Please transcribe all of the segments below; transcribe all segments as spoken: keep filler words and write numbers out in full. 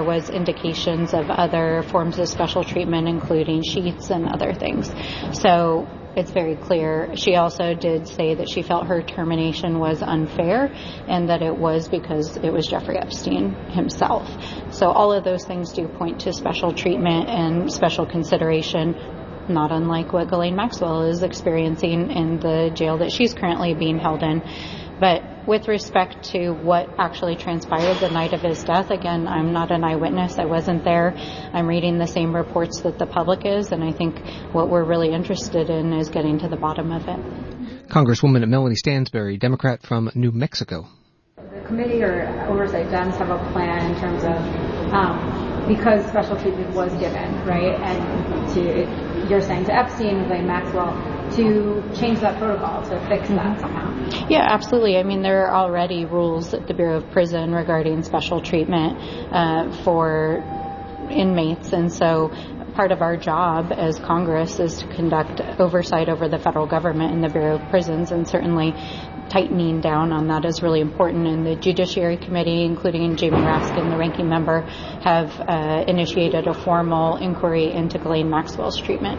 was indications of other forms of special treatment, including sheets and other things. So it's very clear. She also did say that she felt her termination was unfair and that it was because it was Jeffrey Epstein himself. So all of those things do point to special treatment and special consideration, not unlike what Ghislaine Maxwell is experiencing in the jail that she's currently being held in. But with respect to what actually transpired the night of his death, again, I'm not an eyewitness. I wasn't there. I'm reading the same reports that the public is, and I think what we're really interested in is getting to the bottom of it. Congresswoman Melanie Stansbury, Democrat from New Mexico. The committee or oversight Dems have a plan in terms of, um, because special treatment was given, right, and to, you're saying to Epstein, Ghislaine Maxwell, to change that protocol, to fix that somehow. Yeah, absolutely. I mean, there are already rules at the Bureau of Prison regarding special treatment uh, for inmates, and so part of our job as Congress is to conduct oversight over the federal government and the Bureau of Prisons, and certainly tightening down on that is really important. And the Judiciary Committee, including Jamie Raskin, the ranking member, have uh, initiated a formal inquiry into Ghislaine Maxwell's treatment.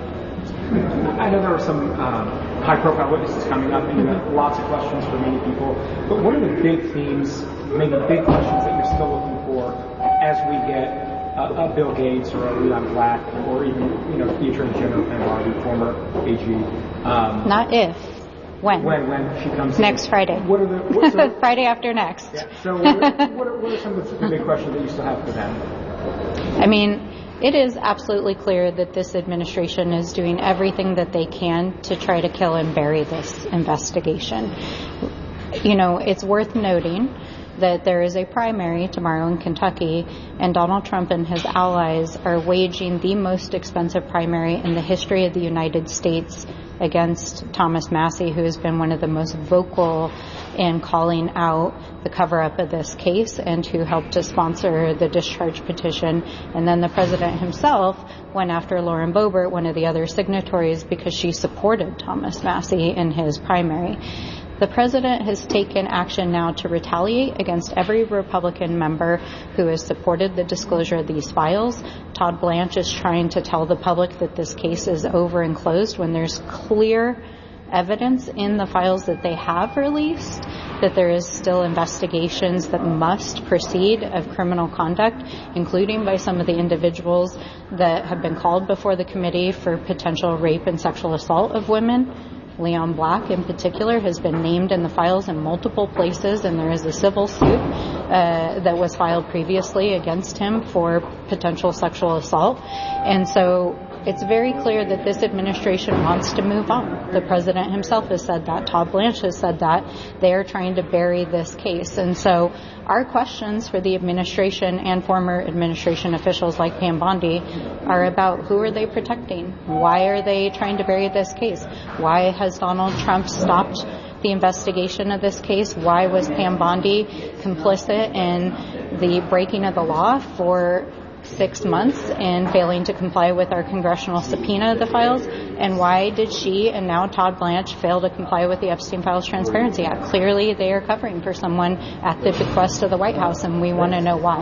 I know there are some um, high-profile witnesses coming up, and you have lots of questions for many people. But what are the big themes, maybe big questions that you're still looking for as we get a, a Bill Gates or a Leon Black, or even, you know, the Attorney General Pam Bondi, former A G? Um, Not if. When? When, when she comes Next in. Friday. What are the, what, so, Friday after next. Yeah, so what are, what, are, what are some of the big questions that you still have for them? I mean, it is absolutely clear that this administration is doing everything that they can to try to kill and bury this investigation. You know, it's worth noting that there is a primary tomorrow in Kentucky, and Donald Trump and his allies are waging the most expensive primary in the history of the United States against Thomas Massie, who has been one of the most vocal in calling out the cover-up of this case and who helped to sponsor the discharge petition. And then the president himself went after Lauren Boebert, one of the other signatories, because she supported Thomas Massie in his primary. The president has taken action now to retaliate against every Republican member who has supported the disclosure of these files. Todd Blanche is trying to tell the public that this case is over and closed when there's clear evidence in the files that they have released that there is still investigations that must proceed of criminal conduct, including by some of the individuals that have been called before the committee for potential rape and sexual assault of women. Leon Black, in particular, has been named in the files in multiple places, and there is a civil suit uh, that was filed previously against him for potential sexual assault. And so it's very clear that this administration wants to move on. The president himself has said that. Todd Blanche has said that. They are trying to bury this case. And so our questions for the administration and former administration officials like Pam Bondi are about who are they protecting? Why are they trying to bury this case? Why has Donald Trump stopped the investigation of this case? Why was Pam Bondi complicit in the breaking of the law for six months and failing to comply with our congressional subpoena of the files? And why did she and now Todd Blanche fail to comply with the Epstein Files Transparency Act? Clearly they are covering for someone at the bequest of the White House, and we want to know why.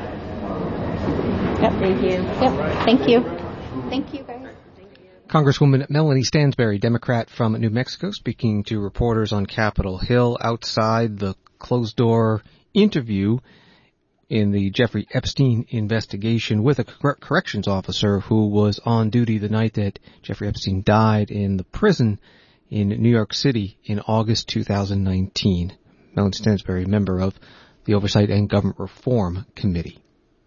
Yep. Thank you. Yep. Thank you. Thank you, guys. Congresswoman Melanie Stansbury, Democrat from New Mexico, speaking to reporters on Capitol Hill outside the closed-door interview in the Jeffrey Epstein investigation with a cor- corrections officer who was on duty the night that Jeffrey Epstein died in the prison in New York City in August two thousand nineteen. Melanie Stansbury, member of the Oversight and Government Reform Committee.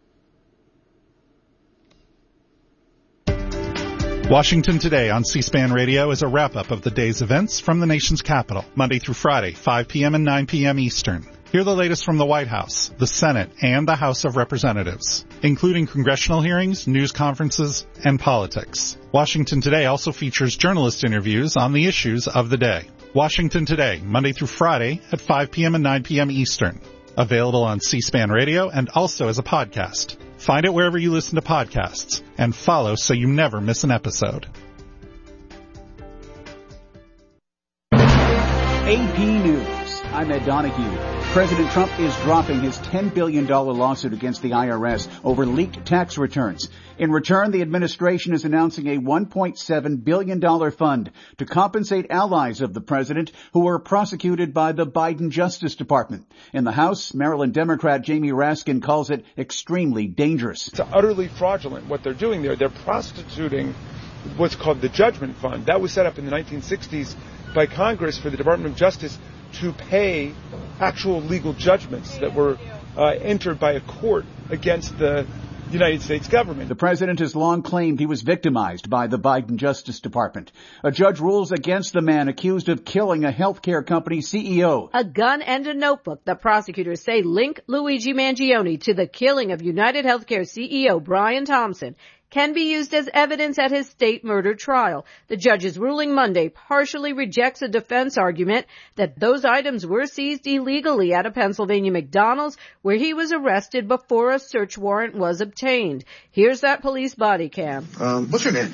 Washington Today on C-SPAN Radio is a wrap-up of the day's events from the nation's capital, Monday through Friday, five p.m. and nine p.m. Eastern. Hear the latest from the White House, the Senate, and the House of Representatives, including congressional hearings, news conferences, and politics. Washington Today also features journalist interviews on the issues of the day. Washington Today, Monday through Friday at five p.m. and nine p.m. Eastern. Available on C-SPAN Radio and also as a podcast. Find it wherever you listen to podcasts, and follow so you never miss an episode. A P News. I'm Ed Donahue. President Trump is dropping his ten billion dollars lawsuit against the I R S over leaked tax returns. In return, the administration is announcing a one point seven billion dollars fund to compensate allies of the president who were prosecuted by the Biden Justice Department. In the House, Maryland Democrat Jamie Raskin calls it extremely dangerous. It's utterly fraudulent what they're doing there. They're prostituting what's called the Judgment Fund. That was set up in the nineteen sixties by Congress for the Department of Justice to pay actual legal judgments that were uh, entered by a court against the United States government. The president has long claimed he was victimized by the Biden Justice Department. A judge rules against the man accused of killing a healthcare company C E O. A gun and a notebook, the prosecutors say, link Luigi Mangione to the killing of United Healthcare C E O Brian Thompson, can be used as evidence at his state murder trial. The judge's ruling Monday partially rejects a defense argument that those items were seized illegally at a Pennsylvania McDonald's where he was arrested before a search warrant was obtained. Here's that police body cam. Um, what's your name?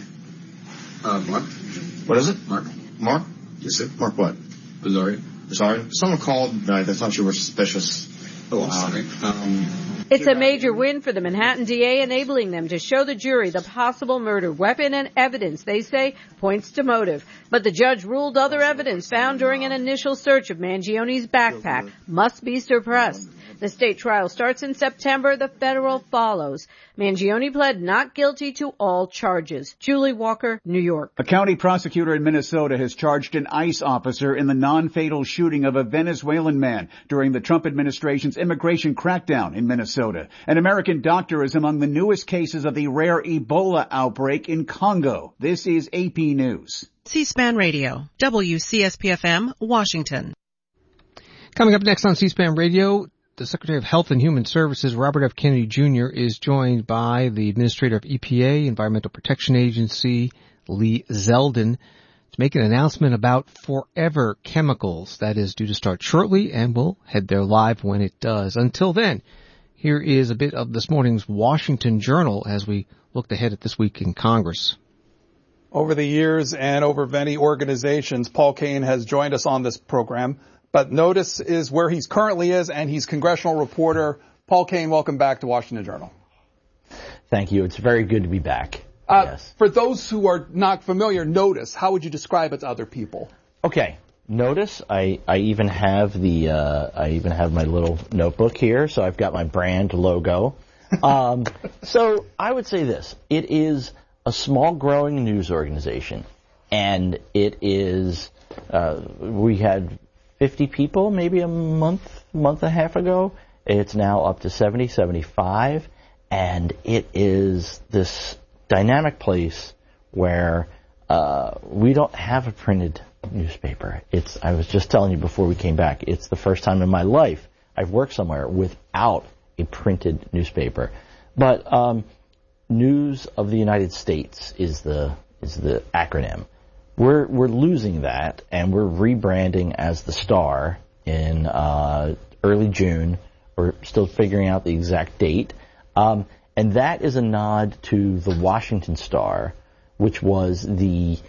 Uh, Mark. What is it? Mark. Mark? Yes, sir. Mark what? Sorry. Sorry. Someone called. Uh, they thought you were suspicious. Oh, I'm sorry. Um... It's a major win for the Manhattan D A, enabling them to show the jury the possible murder weapon and evidence, they say, points to motive. But the judge ruled other evidence found during an initial search of Mangione's backpack must be suppressed. The state trial starts in September. The federal follows. Mangione pled not guilty to all charges. Julie Walker, New York. A county prosecutor in Minnesota has charged an ICE officer in the non-fatal shooting of a Venezuelan man during the Trump administration's immigration crackdown in Minnesota. An American doctor is among the newest cases of the rare Ebola outbreak in Congo. This is A P News. C-SPAN Radio, W C S P F M, Washington. Coming up next on C-SPAN Radio, the Secretary of Health and Human Services, Robert F. Kennedy Junior, is joined by the Administrator of E P A, Environmental Protection Agency, Lee Zeldin, to make an announcement about Forever Chemicals. That is due to start shortly, and we'll head there live when it does. Until then, here is a bit of this morning's Washington Journal as we looked ahead at this week in Congress. Over the years and over many organizations, Paul Kane has joined us on this program. But notice is where he's currently is, and he's congressional reporter. Paul Kane, welcome back to Washington Journal. Thank you. It's very good to be back. Uh, yes. For those who are not familiar, Notice, how would you describe it to other people? Okay. Notice, I, I even have the, uh, I even have my little notebook here, so I've got my brand logo. Um, so I would say this. It is a small growing news organization, and it is, uh, we had fifty people maybe a month, month and a half ago. It's now up to seventy, seventy-five, and it is this dynamic place where uh, we don't have a printed newspaper. It's, I was just telling you before we came back, it's the first time in my life I've worked somewhere without a printed newspaper. But um, News of the United States is the is the acronym. We're we're losing that, and we're rebranding as the Star in uh, early June. We're still figuring out the exact date, um, and that is a nod to the Washington Star, which was the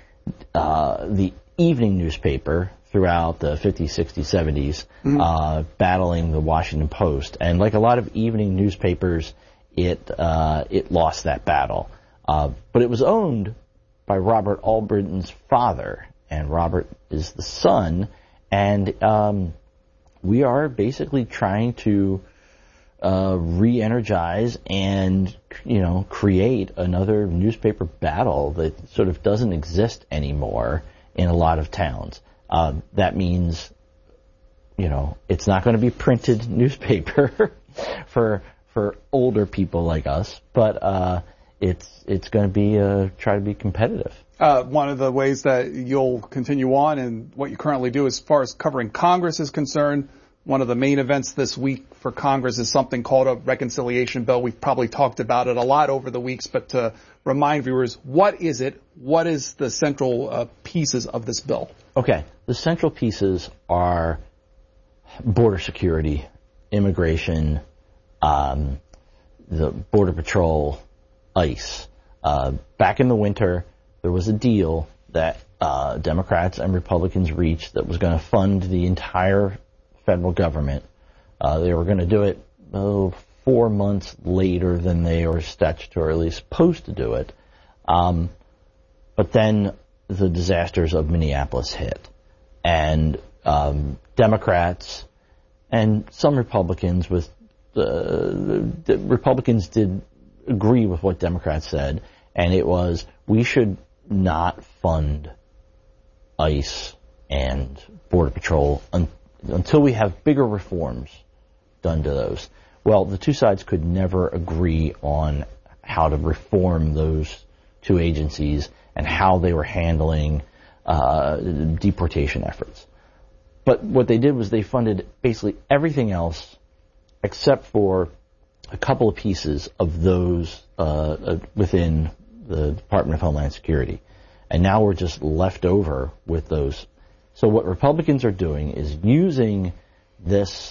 uh, the evening newspaper throughout the fifties, sixties, seventies, mm-hmm. uh, battling the Washington Post. And like a lot of evening newspapers, it uh, it lost that battle, uh, but it was owned by Robert Allbritton's father, and Robert is the son, and um, we are basically trying to uh, re-energize and, you know, create another newspaper battle that sort of doesn't exist anymore in a lot of towns. Uh, that means, you know, it's not going to be printed newspaper for for older people like us, but uh, it's it's going to be uh, try to be competitive. Uh, one of the ways that you'll continue on and what you currently do as far as covering Congress is concerned, one of the main events this week for Congress is something called a reconciliation bill. We've probably talked about it a lot over the weeks, but to remind viewers, what is it? What is the central uh, pieces of this bill? Okay. The central pieces are border security, immigration, um, the Border Patrol, ICE. Uh, back in the winter, there was a deal that uh, Democrats and Republicans reached that was going to fund the entire federal government. Uh, they were going to do it oh, four months later than they were statutorily supposed to do it. Um, but then the disasters of Minneapolis hit. And um, Democrats and some Republicans with the, the Republicans did agree with what Democrats said, and it was we should not fund ICE and Border Patrol un- until we have bigger reforms done to those. Well, the two sides could never agree on how to reform those two agencies and how they were handling uh, deportation efforts. But what they did was they funded basically everything else except for a couple of pieces of those uh, uh, within the Department of Homeland Security. And now we're just left over with those. So what Republicans are doing is using this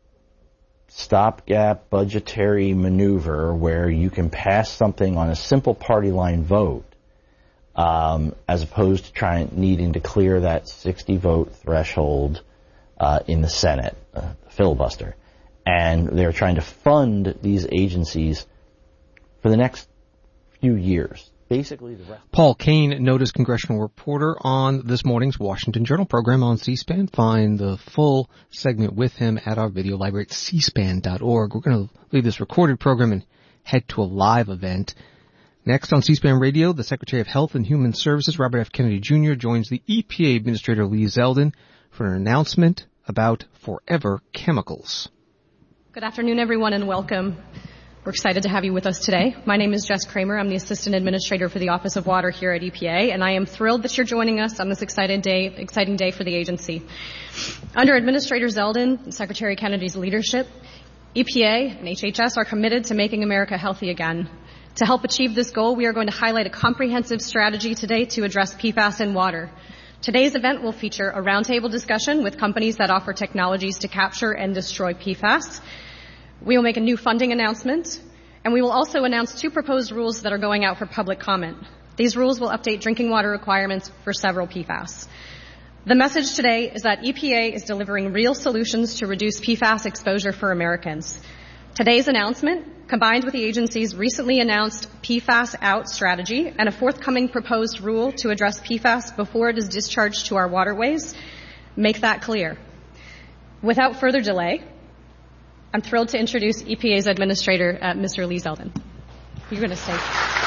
stopgap budgetary maneuver where you can pass something on a simple party line vote um, as opposed to trying needing to clear that sixty vote threshold uh, in the Senate, uh, filibuster. And they're trying to fund these agencies for the next few years. Basically, the rest. Paul Kane, Notice congressional reporter on this morning's Washington Journal program on C-SPAN. Find the full segment with him at our video library at c span dot org. We're going to leave this recorded program and head to a live event. Next on C-SPAN Radio, the Secretary of Health and Human Services, Robert F. Kennedy Junior, joins the E P A Administrator Lee Zeldin for an announcement about forever chemicals. Good afternoon, everyone, and welcome. We're excited to have you with us today. My name is Jess Kramer. I'm the Assistant Administrator for the Office of Water here at E P A, and I am thrilled that you're joining us on this exciting day, exciting day for the agency. Under Administrator Zeldin and Secretary Kennedy's leadership, E P A and H H S are committed to making America healthy again. To help achieve this goal, we are going to highlight a comprehensive strategy today to address P FAS in water. Today's event will feature a roundtable discussion with companies that offer technologies to capture and destroy P FAS. We will make a new funding announcement, and we will also announce two proposed rules that are going out for public comment. These rules will update drinking water requirements for several P FAS. The message today is that E P A is delivering real solutions to reduce P FAS exposure for Americans. Today's announcement, combined with the agency's recently announced P FAS out strategy and a forthcoming proposed rule to address P FAS before it is discharged to our waterways, make that clear. Without further delay, I'm thrilled to introduce E P A's Administrator, uh, Mister Lee Zeldin. You're going to stay.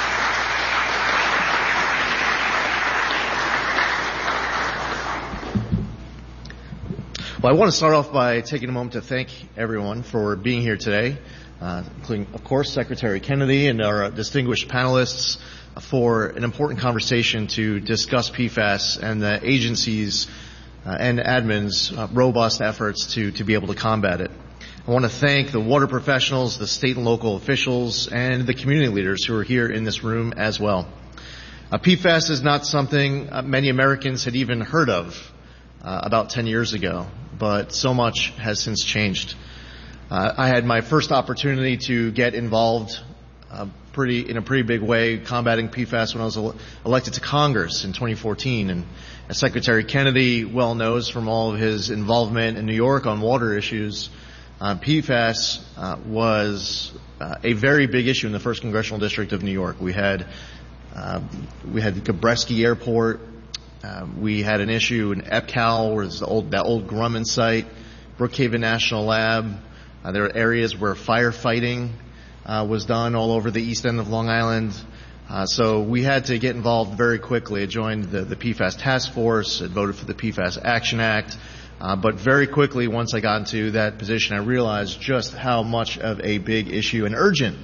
Well, I want to start off by taking a moment to thank everyone for being here today, uh, including, of course, Secretary Kennedy and our distinguished panelists for an important conversation to discuss P FAS and the agency's uh, and admin's uh, robust efforts to, to be able to combat it. I want to thank the water professionals, the state and local officials, and the community leaders who are here in this room as well. Uh, P FAS is not something uh, many Americans had even heard of uh, about ten years ago, but so much has since changed. Uh, I had my first opportunity to get involved uh, pretty in a pretty big way combating P FAS when I was ele- elected to Congress in twenty fourteen, and as Secretary Kennedy well knows from all of his involvement in New York on water issues, Uh, P FAS uh, was uh, a very big issue in the first Congressional District of New York. We had uh, we had Gabreski Airport. Uh, we had an issue in EPCAL, where the old that old Grumman site, Brookhaven National Lab. Uh, there are areas where firefighting uh, was done all over the east end of Long Island. Uh, so we had to get involved very quickly. I joined the, the P FAS task force. I voted for the P FAS Action Act. Uh, but very quickly, once I got into that position, I realized just how much of a big issue, an urgent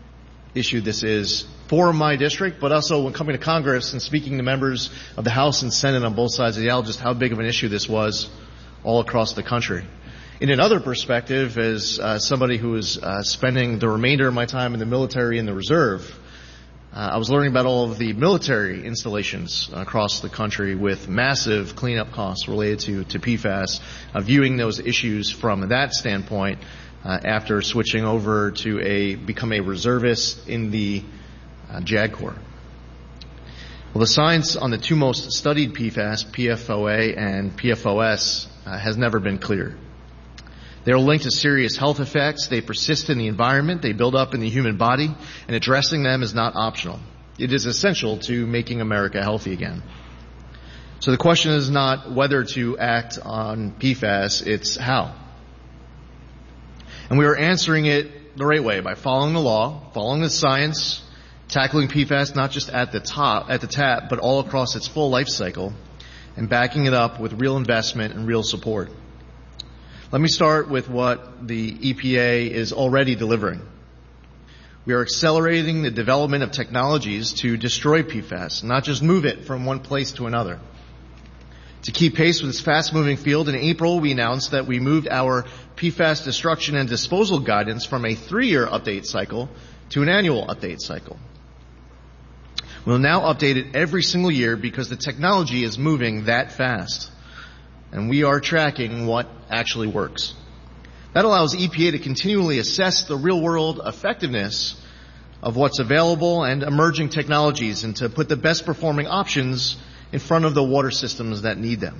issue this is for my district, but also when coming to Congress and speaking to members of the House and Senate on both sides of the aisle, just how big of an issue this was all across the country. In another perspective, as uh, somebody who is uh, spending the remainder of my time in the military and the reserve, Uh, I was learning about all of the military installations across the country with massive cleanup costs related to, to P FAS, uh, viewing those issues from that standpoint uh, after switching over to a become a reservist in the uh, JAG Corps. Well, the science on the two most studied P FAS, P F O A and P F O S, uh, has never been clearer. They are linked to serious health effects. They persist in the environment. They build up in the human body, and addressing them is not optional. It is essential to making America healthy again. So the question is not whether to act on P FAS, it's how. And we are answering it the right way by following the law, following the science, tackling P FAS not just at the top, at the tap, but all across its full life cycle, and backing it up with real investment and real support. Let me start with what the E P A is already delivering. We are accelerating the development of technologies to destroy P FAS, not just move it from one place to another. To keep pace with this fast-moving field, in April we announced that we moved our P FAS destruction and disposal guidance from a three-year update cycle to an annual update cycle. We'll now update it every single year because the technology is moving that fast, and we are tracking what actually works. That allows E P A to continually assess the real-world effectiveness of what's available and emerging technologies and to put the best-performing options in front of the water systems that need them.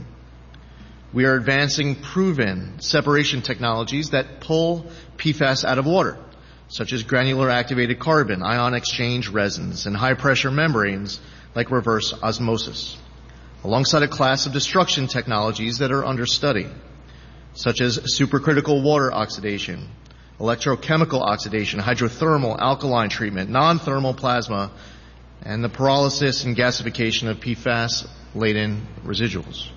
We are advancing proven separation technologies that pull P FAS out of water, such as granular activated carbon, ion exchange resins, and high-pressure membranes like reverse osmosis, alongside a class of destruction technologies that are under study, such as supercritical water oxidation, electrochemical oxidation, hydrothermal alkaline treatment, non-thermal plasma, and the pyrolysis and gasification of P FAS-laden residuals.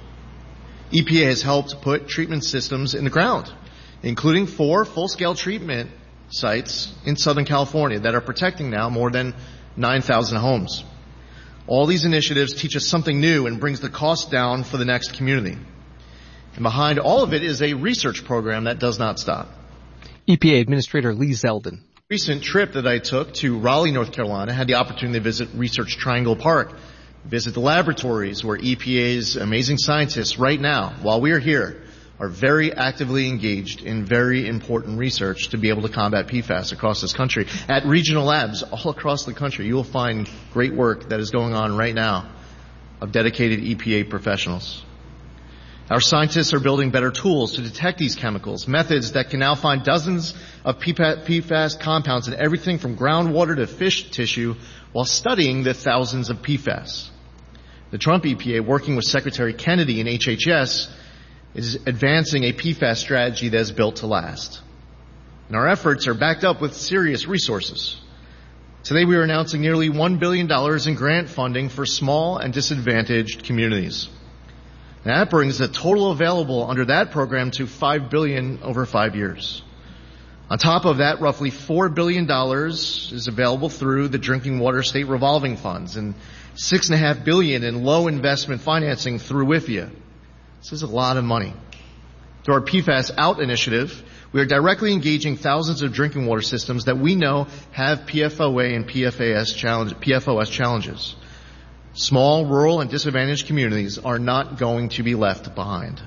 E P A has helped put treatment systems in the ground, including four full-scale treatment sites in Southern California that are protecting now more than nine thousand homes. All these initiatives teach us something new and brings the cost down for the next community. And behind all of it is a research program that does not stop. E P A Administrator Lee Zeldin. Recent trip that I took to Raleigh, North Carolina, had the opportunity to visit Research Triangle Park, visit the laboratories where E P A's amazing scientists right now, while we are here, are very actively engaged in very important research to be able to combat P FAS across this country. At regional labs all across the country, you will find great work that is going on right now of dedicated E P A professionals. Our scientists are building better tools to detect these chemicals, methods that can now find dozens of P FAS compounds in everything from groundwater to fish tissue while studying the thousands of P FAS. The Trump E P A, working with Secretary Kennedy and H H S, is advancing a P FAS strategy that is built to last. And our efforts are backed up with serious resources. Today we are announcing nearly one billion dollars in grant funding for small and disadvantaged communities. And that brings the total available under that program to five billion dollars over five years. On top of that, roughly four billion dollars is available through the Drinking Water State Revolving Funds and six point five billion dollars in low investment financing through W I F I A. This is a lot of money. Through our P FAS Out initiative, we are directly engaging thousands of drinking water systems that we know have P F O A and P F A S challenge, P F O S challenges. Small, rural, and disadvantaged communities are not going to be left behind.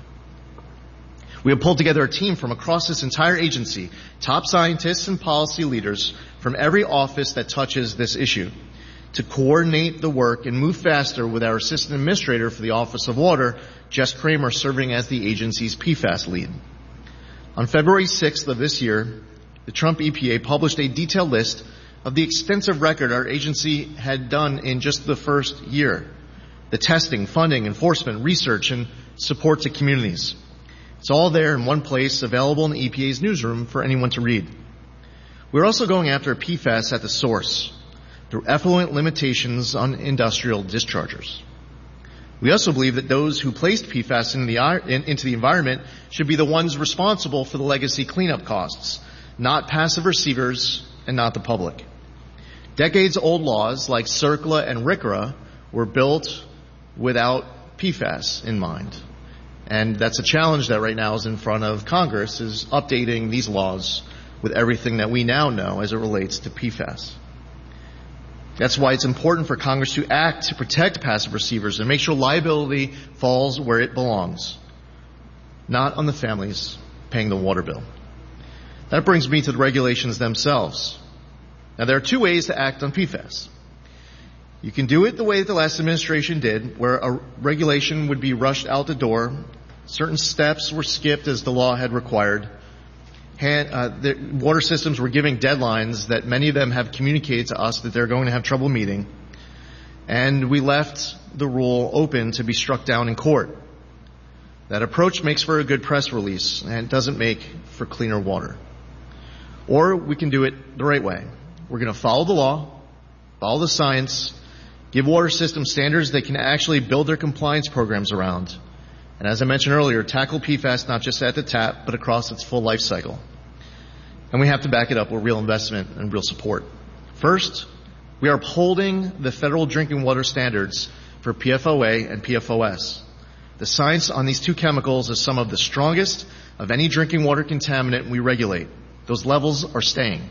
We have pulled together a team from across this entire agency, top scientists and policy leaders from every office that touches this issue, to coordinate the work and move faster with our Assistant Administrator for the Office of Water, Jess Kramer, serving as the agency's P FAS lead. On February sixth of this year, the Trump E P A published a detailed list of the extensive record our agency had done in just the first year. The testing, funding, enforcement, research, and support to communities. It's all there in one place, available in the E P A's newsroom for anyone to read. We're also going after P FAS at the source, through effluent limitations on industrial dischargers. We also believe that those who placed P FAS in the, in, into the environment should be the ones responsible for the legacy cleanup costs, not passive receivers and not the public. Decades-old laws like CERCLA and RCRA were built without P FAS in mind. And that's a challenge that right now is in front of Congress, is updating these laws with everything that we now know as it relates to P FAS. That's why it's important for Congress to act to protect passive receivers and make sure liability falls where it belongs, not on the families paying the water bill. That brings me to the regulations themselves. Now, there are two ways to act on P FAS. You can do it the way that the last administration did, where a regulation would be rushed out the door, certain steps were skipped as the law had required, hand, uh, the water systems were giving deadlines that many of them have communicated to us that they're going to have trouble meeting, and we left the rule open to be struck down in court. That approach makes for a good press release and doesn't make for cleaner water. Or we can do it the right way. We're going to follow the law, follow the science, give water systems standards they can actually build their compliance programs around. And as I mentioned earlier, tackle P FAS not just at the tap, but across its full life cycle. And we have to back it up with real investment and real support. First, we are upholding the federal drinking water standards for P F O A and P F O S. The science on these two chemicals is some of the strongest of any drinking water contaminant we regulate. Those levels are staying.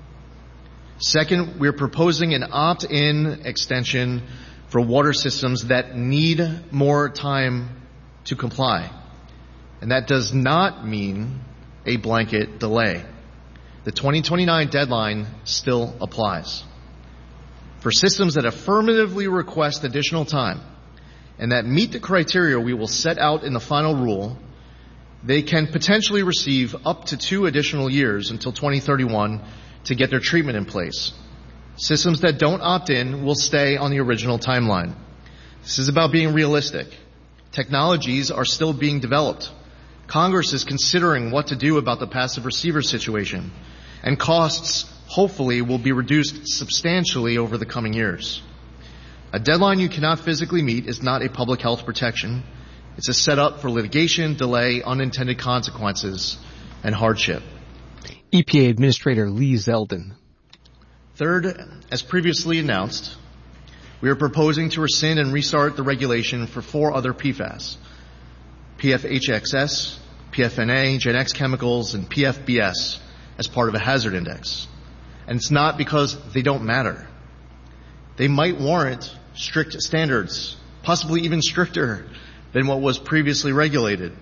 Second, we're proposing an opt-in extension for water systems that need more time to comply. And that does not mean a blanket delay. The twenty twenty-nine deadline still applies. For systems that affirmatively request additional time and that meet the criteria we will set out in the final rule, they can potentially receive up to two additional years until twenty thirty-one to get their treatment in place. Systems that don't opt in will stay on the original timeline. This is about being realistic. Technologies are still being developed. Congress is considering what to do about the passive receiver situation, and costs hopefully will be reduced substantially over the coming years. A deadline you cannot physically meet is not a public health protection. It's a setup for litigation, delay, unintended consequences, and hardship. E P A Administrator Lee Zeldin. Third, as previously announced, we are proposing to rescind and restart the regulation for four other P FAS: P F H X S, P F N A, Gen X chemicals, and P F B S as part of a hazard index. And it's not because they don't matter. They might warrant strict standards, possibly even stricter than what was previously regulated.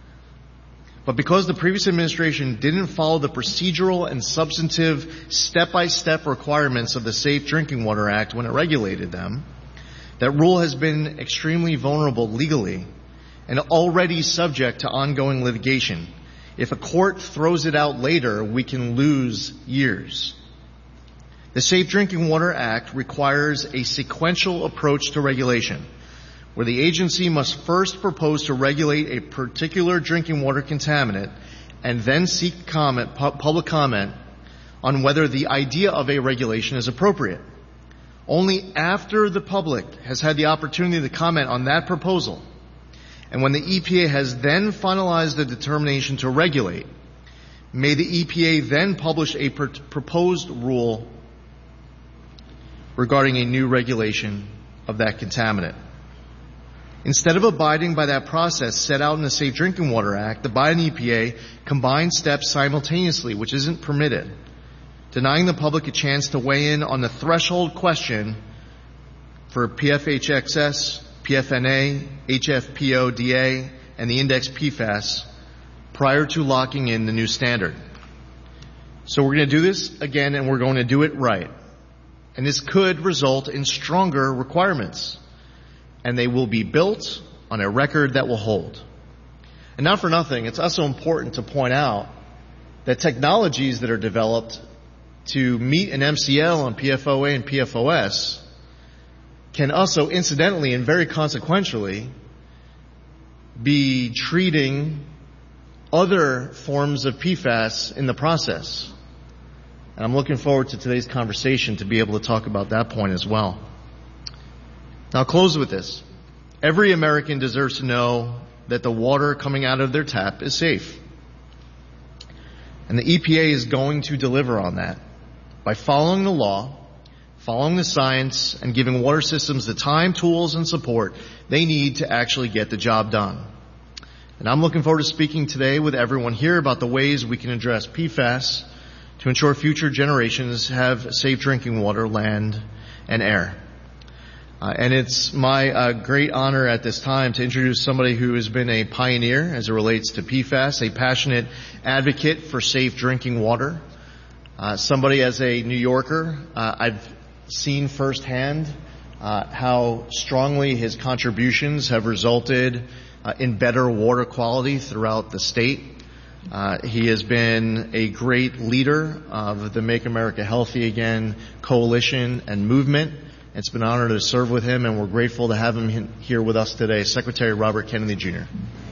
But because the previous administration didn't follow the procedural and substantive step-by-step requirements of the Safe Drinking Water Act when it regulated them, that rule has been extremely vulnerable legally and already subject to ongoing litigation. If a court throws it out later, we can lose years. The Safe Drinking Water Act requires a sequential approach to regulation, where the agency must first propose to regulate a particular drinking water contaminant and then seek comment, pu- public comment on whether the idea of a regulation is appropriate. Only after the public has had the opportunity to comment on that proposal, and when the E P A has then finalized the determination to regulate, may the E P A then publish a pr- proposed rule regarding a new regulation of that contaminant. Instead of abiding by that process set out in the Safe Drinking Water Act, the Biden E P A combined steps simultaneously, which isn't permitted, denying the public a chance to weigh in on the threshold question for P F H X S, P F N A, H F P O D A, and the index P FAS prior to locking in the new standard. So we're going to do this again, and we're going to do it right. And this could result in stronger requirements, and they will be built on a record that will hold. And not for nothing, it's also important to point out that technologies that are developed to meet an M C L on P F O A and P F O S can also incidentally and very consequentially be treating other forms of P FAS in the process. And I'm looking forward to today's conversation to be able to talk about that point as well. Now, I'll close with this. Every American deserves to know that the water coming out of their tap is safe. And the E P A is going to deliver on that by following the law, following the science, and giving water systems the time, tools, and support they need to actually get the job done. And I'm looking forward to speaking today with everyone here about the ways we can address P FAS to ensure future generations have safe drinking water, land, and air. Uh, and it's my uh, great honor at this time to introduce somebody who has been a pioneer as it relates to P FAS, a passionate advocate for safe drinking water. Uh, somebody as a New Yorker, uh, I've seen firsthand uh, how strongly his contributions have resulted uh, in better water quality throughout the state. Uh, he has been a great leader of the Make America Healthy Again coalition and movement. It's been an honor to serve with him, and we're grateful to have him here with us today, Secretary Robert Kennedy Junior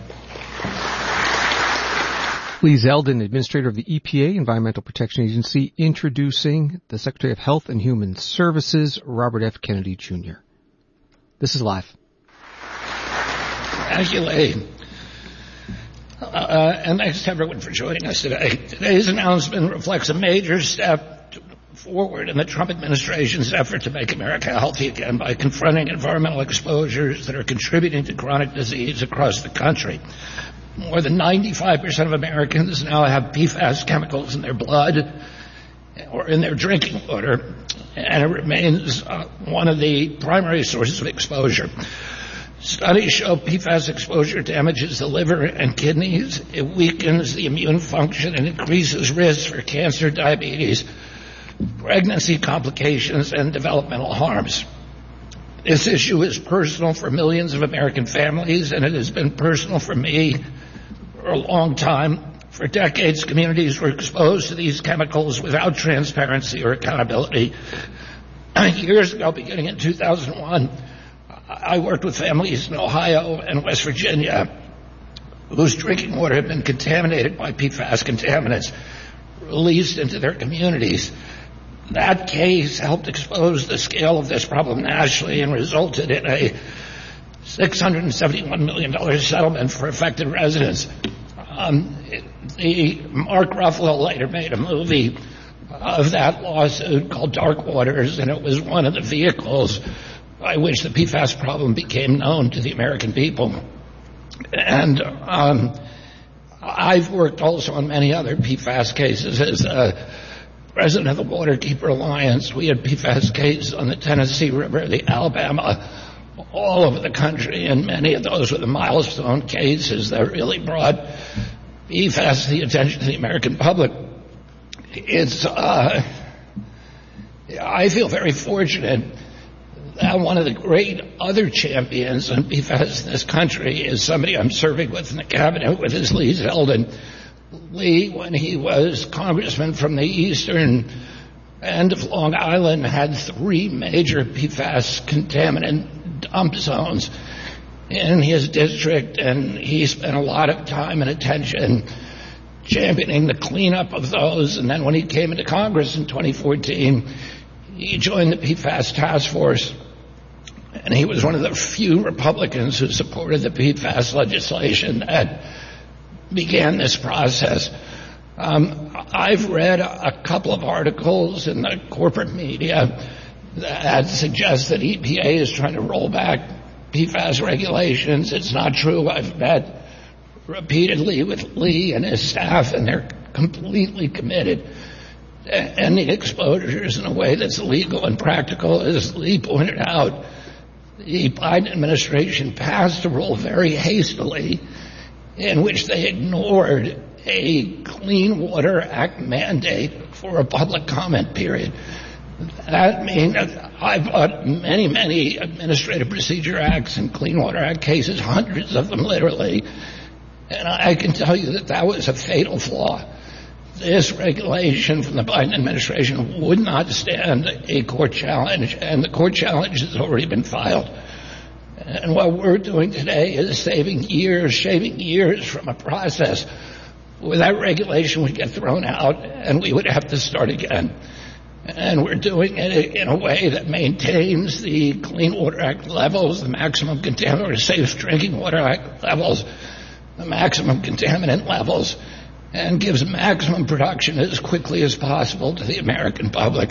Lee Zeldin, Administrator of the E P A, Environmental Protection Agency, introducing the Secretary of Health and Human Services, Robert F. Kennedy Junior This is live. Thank you, Lee. Uh, and thanks to everyone for joining us today. Today's announcement reflects a major step forward in the Trump administration's effort to make America healthy again by confronting environmental exposures that are contributing to chronic disease across the country. More than ninety-five percent of Americans now have P FAS chemicals in their blood or in their drinking water, and it remains uh, one of the primary sources of exposure. Studies show P FAS exposure damages the liver and kidneys. It weakens the immune function and increases risk for cancer, diabetes, pregnancy complications, and developmental harms. This issue is personal for millions of American families, and it has been personal for me for a long time. For decades, communities were exposed to these chemicals without transparency or accountability. Years ago, beginning in two thousand one, I worked with families in Ohio and West Virginia whose drinking water had been contaminated by P FAS contaminants released into their communities. That case helped expose the scale of this problem nationally and resulted in a six hundred seventy-one million dollars settlement for affected residents. Um, the Mark Ruffalo later made a movie of that lawsuit called Dark Waters, and it was one of the vehicles by which the P FAS problem became known to the American people. And um, I've worked also on many other P FAS cases as a president of the Waterkeeper Alliance. We had P FAS cases on the Tennessee River, the Alabama, all over the country, and many of those were the milestone cases that really brought P FAS to the attention of the American public. It's, uh, I feel very fortunate that one of the great other champions on P FAS in this country is somebody I'm serving with in the cabinet with, is Lee Zeldin. Lee, when he was congressman from the eastern end of Long Island, had three major P FAS contaminant dump zones in his district, and he spent a lot of time and attention championing the cleanup of those. And then when he came into Congress in twenty fourteen, he joined the P FAS task force, and he was one of the few Republicans who supported the P FAS legislation that began this process. Um, I've read a, a couple of articles in the corporate media that suggest that E P A is trying to roll back P FAS regulations. It's not true. I've met repeatedly with Lee and his staff, and they're completely committed to ending exposures in a way that's legal and practical. As Lee pointed out, the Biden administration passed a rule very hastily in which they ignored a Clean Water Act mandate for a public comment period. That means I've brought many, many Administrative Procedure Acts and Clean Water Act cases, hundreds of them literally, and I can tell you that that was a fatal flaw. This regulation from the Biden administration would not stand a court challenge, and the court challenge has already been filed. And what we're doing today is saving years, shaving years from a process where that regulation would get thrown out and we would have to start again. And we're doing it in a way that maintains the Clean Water Act levels, the maximum contaminant, or Safe Drinking Water Act levels, the maximum contaminant levels, and gives maximum production as quickly as possible to the American public.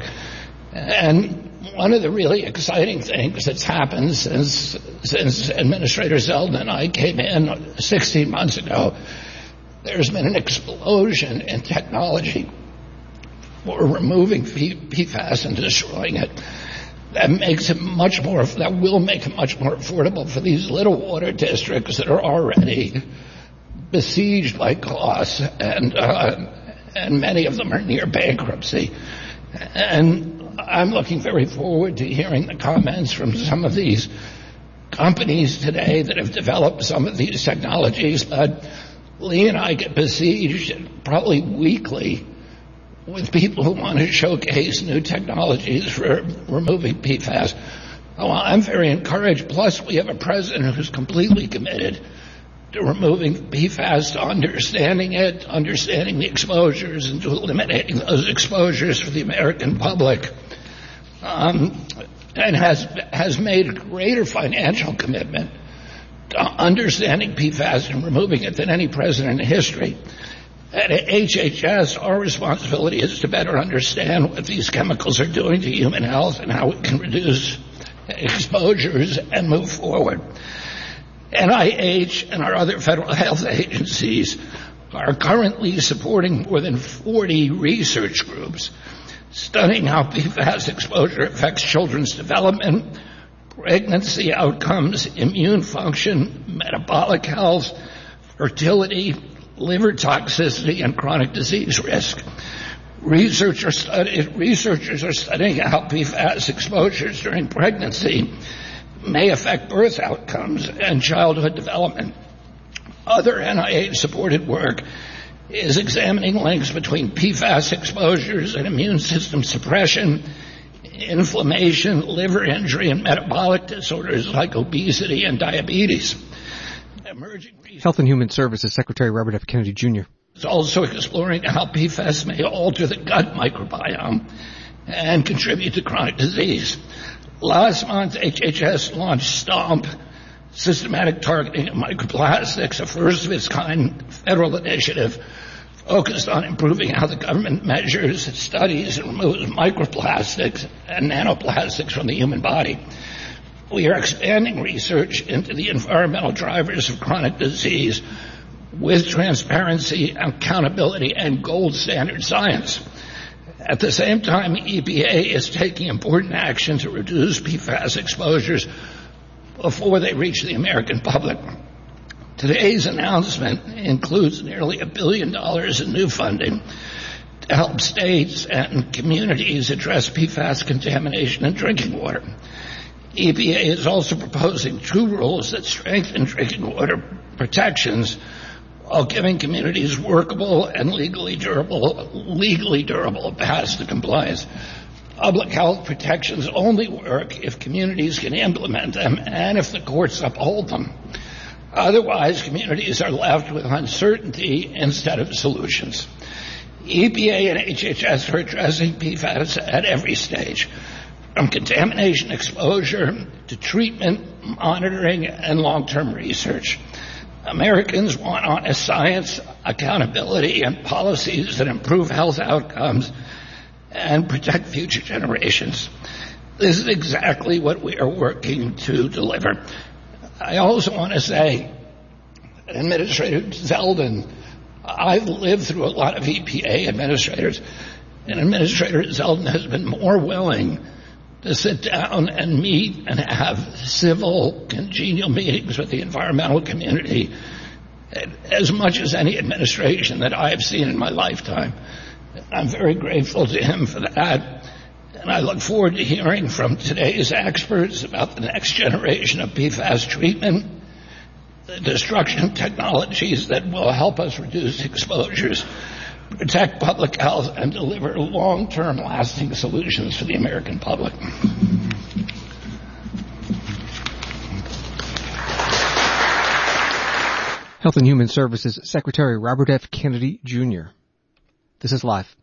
And one of the really exciting things that's happened since since Administrator Zeldin and I came in sixteen months ago, there's been an explosion in technology for removing P FAS and destroying it. That makes it much more, that will make it much more affordable for these little water districts that are already besieged by costs, and uh, and many of them are near bankruptcy. And I'm looking very forward to hearing the comments from some of these companies today that have developed some of these technologies. But Lee and I get besieged probably weekly with people who want to showcase new technologies for removing P FAS. Oh, I'm very encouraged. Plus, we have a president who's completely committed to removing P FAS, to understanding it, understanding the exposures, and to eliminating those exposures for the American public. Um, and has has made a greater financial commitment to understanding P FAS and removing it than any president in history. At H H S, our responsibility is to better understand what these chemicals are doing to human health and how we can reduce exposures and move forward. N I H and our other federal health agencies are currently supporting more than forty research groups studying how P FAS exposure affects children's development, pregnancy outcomes, immune function, metabolic health, fertility, liver toxicity, and chronic disease risk. Research are study, researchers are studying how P FAS exposures during pregnancy may affect birth outcomes and childhood development. Other N I H-supported work is examining links between P FAS exposures and immune system suppression, inflammation, liver injury, and metabolic disorders like obesity and diabetes. Emerging Health and Human Services Secretary Robert F. Kennedy, Junior is also exploring how P FAS may alter the gut microbiome and contribute to chronic disease. Last month, H H S launched STOMP, Systematic Targeting of Microplastics, a first-of-its-kind federal initiative focused on improving how the government measures, studies, and removes microplastics and nanoplastics from the human body. We are expanding research into the environmental drivers of chronic disease with transparency, accountability, and gold standard science. At the same time, E P A is taking important action to reduce P FAS exposures before they reach the American public. Today's announcement includes nearly a billion dollars in new funding to help states and communities address P FAS contamination in drinking water. E P A is also proposing two rules that strengthen drinking water protections while giving communities workable and legally durable, legally durable paths to compliance. Public health protections only work if communities can implement them and if the courts uphold them. Otherwise, communities are left with uncertainty instead of solutions. E P A and H H S are addressing P FAS at every stage, from contamination exposure to treatment, monitoring, and long-term research. Americans want honest science, accountability, and policies that improve health outcomes and protect future generations. This is exactly what we are working to deliver. I also want to say, Administrator Zeldin, I've lived through a lot of E P A administrators, and Administrator Zeldin has been more willing to sit down and meet and have civil, congenial meetings with the environmental community as much as any administration that I have seen in my lifetime. I'm very grateful to him for that, and I look forward to hearing from today's experts about the next generation of P FAS treatment, the destruction technologies that will help us reduce exposures, protect public health, and deliver long-term lasting solutions for the American public. Health and Human Services Secretary Robert F. Kennedy, Junior This is live.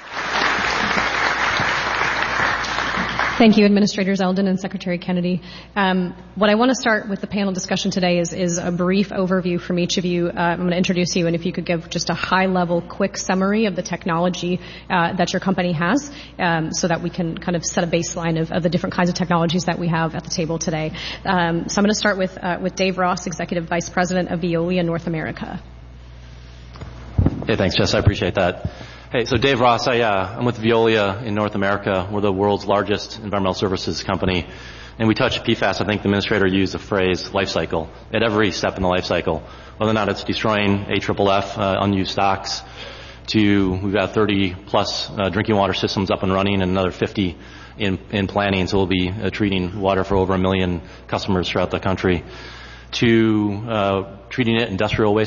Thank you, Administrator Zeldin and Secretary Kennedy. Um, what I want to start with the panel discussion today is, is a brief overview from each of you. Uh, I'm going to introduce you, and if you could give just a high-level, quick summary of the technology uh, that your company has, um, so that we can kind of set a baseline of, of the different kinds of technologies that we have at the table today. Um, so I'm going to start with uh, with Dave Ross, Executive Vice President of Veolia North America. Hey, thanks, Jess. I appreciate that. Hey, so Dave Ross, I, uh, I'm with Veolia in North America. We're the world's largest environmental services company, and we touch P FAS. I think the administrator used the phrase life cycle at every step in the life cycle, whether or not it's destroying A F F F, uh, unused stocks, to we've got thirty plus uh, drinking water systems up and running and another fifty in, in planning, so we'll be uh, treating water for over a million customers throughout the country, to uh, treating it industrial wastewater.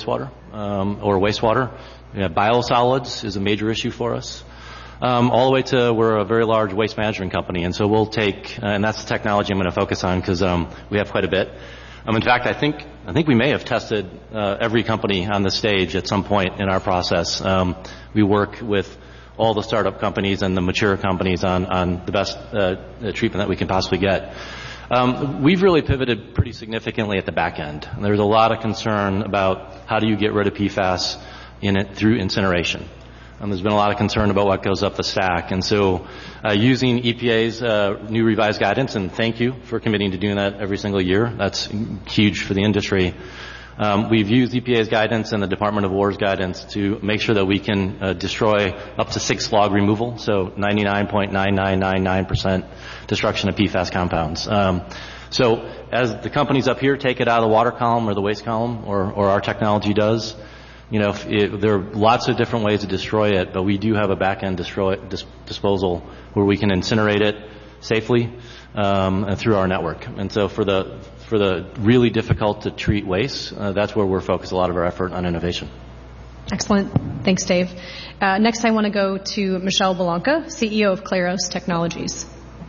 um, or wastewater. Yeah, biosolids is a major issue for us. Um, all the way to we're a very large waste management company, and so we'll take, uh, and that's the technology I'm going to focus on because um, we have quite a bit. Um, in fact, I think I think we may have tested uh, every company on the stage at some point in our process. Um, we work with all the startup companies and the mature companies on on the best uh, treatment that we can possibly get. Um, we've really pivoted pretty significantly at the back end. And there's a lot of concern about how do you get rid of P FAS in it through incineration. Um, there's been a lot of concern about what goes up the stack. And so uh, using E P A's uh, new revised guidance, and thank you for committing to doing that every single year. That's huge for the industry. Um, we've used E P A's guidance and the Department of War's guidance to make sure that we can uh, destroy up to six log removal, so ninety-nine point nine nine nine nine percent destruction of P FAS compounds. Um, so as the companies up here take it out of the water column or the waste column, or, or our technology does, you know, it, there are lots of different ways to destroy it, but we do have a back-end destroy, dis, disposal where we can incinerate it safely um, through our network. And so for the for the really difficult to treat waste, uh, that's where we're focused a lot of our effort on innovation. Excellent. Thanks, Dave. Uh, next, I want to go to Michelle Belanca, C E O of Claros Technologies.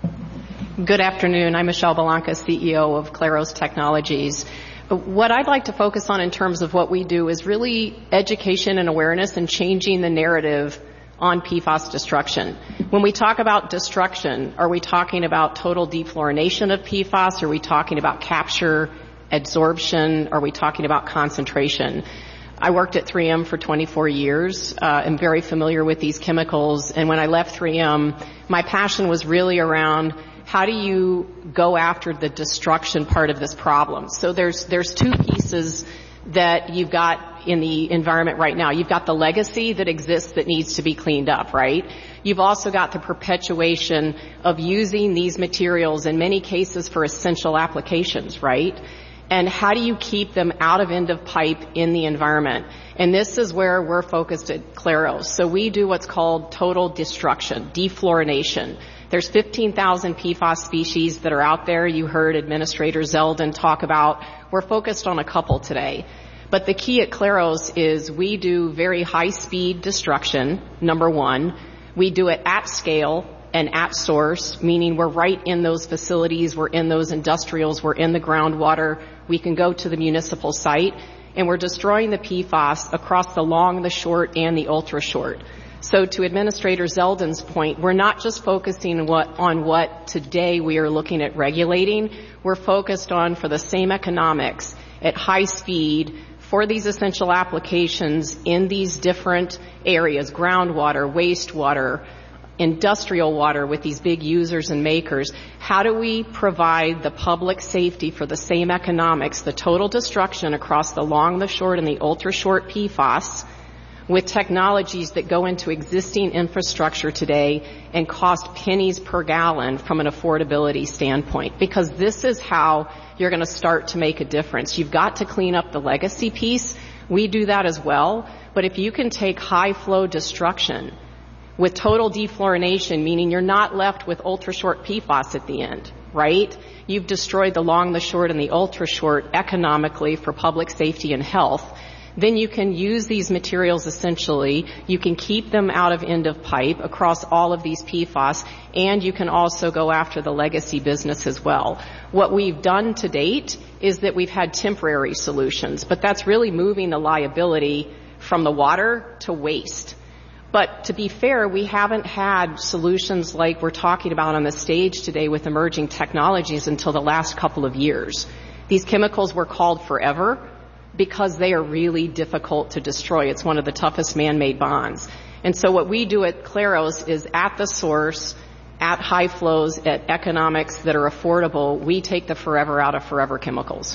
Good afternoon. I'm Michelle Belanca, C E O of Claros Technologies. What I'd like to focus on in terms of what we do is really education and awareness and changing the narrative on P FAS destruction. When we talk about destruction, are we talking about total defluorination of P FAS? Are we talking about capture, adsorption? Are we talking about concentration? I worked at three M for twenty-four years. Uh, I'm very familiar with these chemicals. And when I left three M, my passion was really around how do you go after the destruction part of this problem? So there's there's two pieces that you've got in the environment right now. You've got the legacy that exists that needs to be cleaned up, right? You've also got the perpetuation of using these materials in many cases for essential applications, right? And how do you keep them out of end of pipe in the environment? And this is where we're focused at Claros. So we do what's called total destruction, defluorination. There's fifteen thousand P FAS species that are out there. You heard Administrator Zeldin talk about. We're focused on a couple today. But the key at Claros is we do very high-speed destruction, number one. We do it at scale and at source, meaning we're right in those facilities, we're in those industrials, we're in the groundwater. We can go to the municipal site, and we're destroying the P FAS across the long, the short, and the ultra-short. So to Administrator Zeldin's point, we're not just focusing what, on what today we are looking at regulating. We're focused on, for the same economics, at high speed, for these essential applications in these different areas, groundwater, wastewater, industrial water with these big users and makers. How do we provide the public safety for the same economics, the total destruction across the long, the short, and the ultra-short P FAS, with technologies that go into existing infrastructure today and cost pennies per gallon from an affordability standpoint? Because this is how you're going to start to make a difference. You've got to clean up the legacy piece. We do that as well. But if you can take high flow destruction with total defluorination, meaning you're not left with ultra-short P FAS at the end, right? You've destroyed the long, the short, and the ultra-short economically for public safety and health. Then you can use these materials essentially. You can keep them out of end of pipe across all of these P FAS, and you can also go after the legacy business as well. What we've done to date is that we've had temporary solutions, but that's really moving the liability from the water to waste. But to be fair, we haven't had solutions like we're talking about on the stage today with emerging technologies until the last couple of years. These chemicals were called forever because they are really difficult to destroy. It's one of the toughest man-made bonds. And so what we do at Claros is at the source, at high flows, at economics that are affordable, we take the forever out of forever chemicals.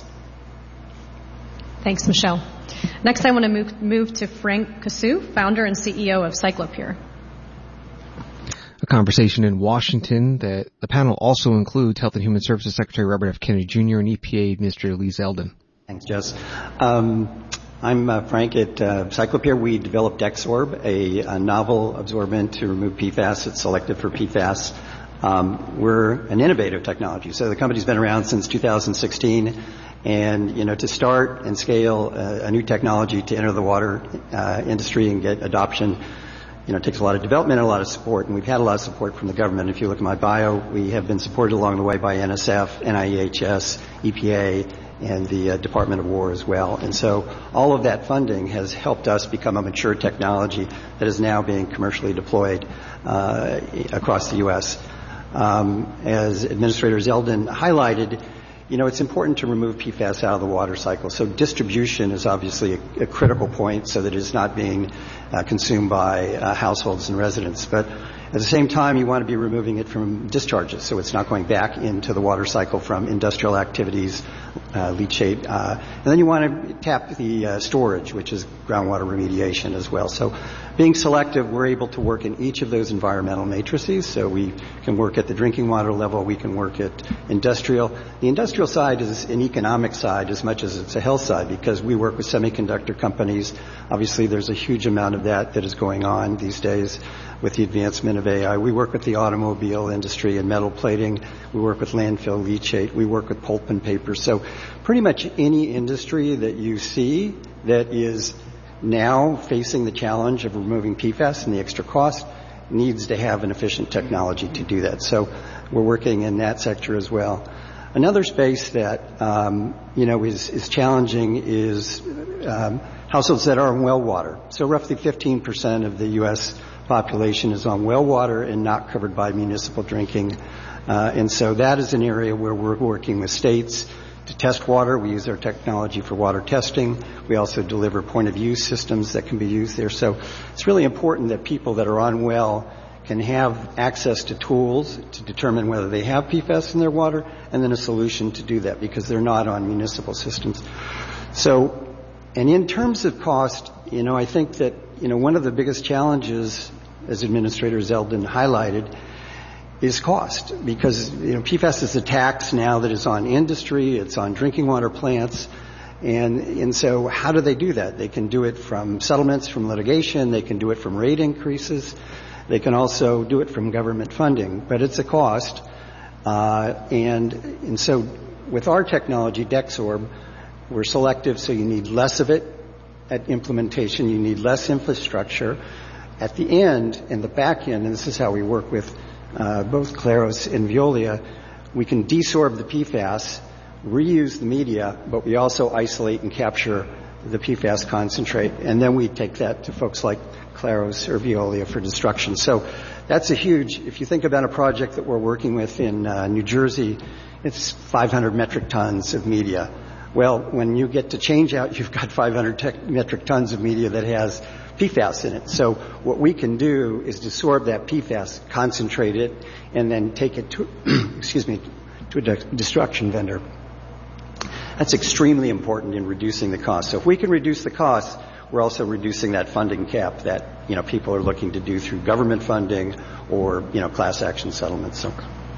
Thanks, Michelle. Next, I want to move, move to Frank Cassou, founder and C E O of Cyclopure. A conversation in Washington that the panel also includes Health and Human Services Secretary Robert F. Kennedy Junior and E P A Administrator Lee Zeldin. Thanks, Jess. Um, I'm uh, Frank at uh, Cyclopure. We developed Dexorb, a, a novel absorbent to remove P FAS. It's selective for P FAS. Um, we're an innovative technology. So the company's been around since two thousand sixteen, And, you know, to start and scale a, a new technology to enter the water uh, industry and get adoption, you know, it takes a lot of development and a lot of support. And we've had a lot of support from the government. If you look at my bio, we have been supported along the way by N S F, N I E H S, E P A, and the uh, Department of War as well. And so all of that funding has helped us become a mature technology that is now being commercially deployed uh, across the U S. Um, as Administrator Zeldin highlighted, you know, it's important to remove P FAS out of the water cycle. So distribution is obviously a, a critical point so that it's not being uh, consumed by uh, households and residents. But at the same time, you want to be removing it from discharges so it's not going back into the water cycle from industrial activities, uh, leachate. Uh, and then you want to tap the uh, storage, which is groundwater remediation as well. So being selective, we're able to work in each of those environmental matrices. So we can work at the drinking water level. We can work at industrial. The industrial side is an economic side as much as it's a health side because we work with semiconductor companies. Obviously, there's a huge amount of that that is going on these days with the advancement of A I. We work with the automobile industry and metal plating. We work with landfill leachate. We work with pulp and paper. So pretty much any industry that you see that is now facing the challenge of removing P FAS and the extra cost needs to have an efficient technology to do that. So we're working in that sector as well. Another space that, um, you know, is, is challenging is um, households that are on well water. So roughly fifteen percent of the U S population is on well water and not covered by municipal drinking. Uh, and so that is an area where we're working with states to test water. We use our technology for water testing. We also deliver point-of-use systems that can be used there. So it's really important that people that are on well can have access to tools to determine whether they have P FAS in their water and then a solution to do that because they're not on municipal systems. So, and in terms of cost, you know, I think that, you know, one of the biggest challenges, as Administrator Zeldin highlighted, is cost because, you know, P FAS is a tax now that is on industry, it's on drinking water plants, and, and so how do they do that? They can do it from settlements, from litigation, they can do it from rate increases, they can also do it from government funding, but it's a cost, uh, and, and so with our technology, DexOrb, we're selective, so you need less of it at implementation, you need less infrastructure. At the end, in the back end, and this is how we work with Uh, both Claros and Veolia, we can desorb the P FAS, reuse the media, but we also isolate and capture the P FAS concentrate, and then we take that to folks like Claros or Veolia for destruction. So that's a huge, if you think about a project that we're working with in uh, New Jersey, it's five hundred metric tons of media. Well, when you get to change out, you've got five hundred te- metric tons of media that has P FAS in it. So what we can do is desorb that P FAS, concentrate it, and then take it to, excuse me, to a de- destruction vendor. That's extremely important in reducing the cost. So if we can reduce the cost, we're also reducing that funding cap that, you know, people are looking to do through government funding or, you know, class action settlements. So.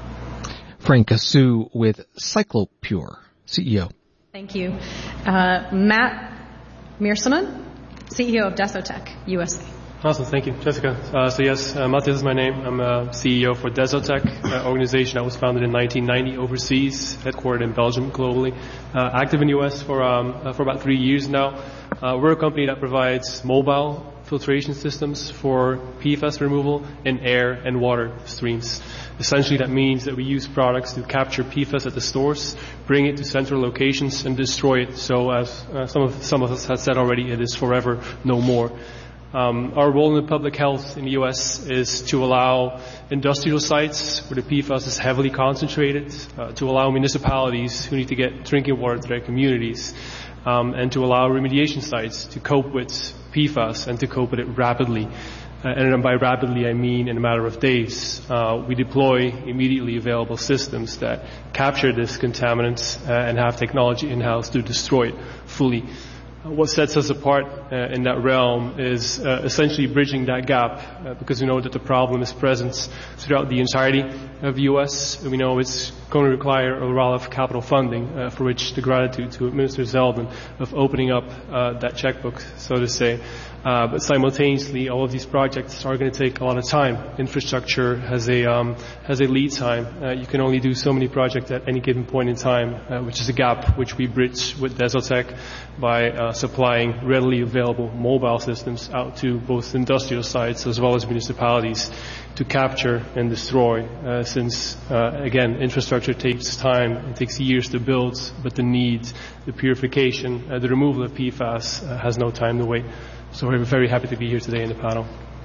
Frank Su with Cyclopure, C E O. Thank you. Uh, Matt Mirsanen, C E O of Desotech U S A. Awesome. Thank you, Jessica. Uh, so yes, uh, Matthias is my name. I'm a C E O for Desotech, an organization that was founded in nineteen ninety overseas, headquartered in Belgium globally, uh, active in the U S for um, uh, for about three years now. Uh, we're a company that provides mobile filtration systems for P FAS removal in air and water streams. Essentially, that means that we use products to capture P FAS at the source, bring it to central locations, and destroy it. So, as uh, some of some of us have said already, it is forever no more. Um, our role in public health in the U S is to allow industrial sites where the P FAS is heavily concentrated, uh, to allow municipalities who need to get drinking water to their communities, um, and to allow remediation sites to cope with P FAS and to cope with it rapidly. Uh, and by rapidly, I mean in a matter of days. Uh, we deploy immediately available systems that capture this contaminant uh, and have technology in-house to destroy it fully. What sets us apart uh, in that realm is uh, essentially bridging that gap uh, because we know that the problem is present throughout the entirety of the U S And we know it's going to require a lot of capital funding uh, for which the gratitude to Minister Zeldin of opening up uh, that checkbook, so to say. Uh, but simultaneously, all of these projects are going to take a lot of time. Infrastructure has a um, has a lead time. Uh, you can only do so many projects at any given point in time, uh, which is a gap which we bridge with Desotec by uh, supplying readily available mobile systems out to both industrial sites as well as municipalities to capture and destroy. Uh, since uh, again, infrastructure takes time; it takes years to build, but the need, the purification, uh, the removal of P FAS uh, has no time to wait. So we're very happy to be here today in the panel.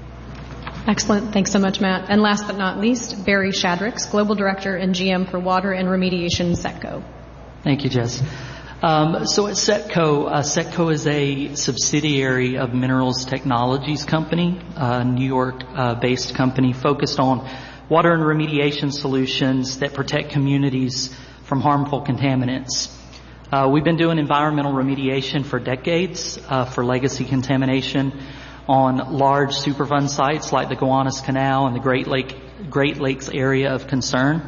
Excellent. Thanks so much, Matt. And last but not least, Barry Shadricks, Global Director and G M for Water and Remediation, Setco. Thank you, Jess. Um, so at Setco, uh, Setco is a subsidiary of Minerals Technologies Company, a New York-based uh, company focused on water and remediation solutions that protect communities from harmful contaminants. Uh, we've been doing environmental remediation for decades uh, for legacy contamination on large Superfund sites like the Gowanus Canal and the Great Lake, Great Lakes area of concern.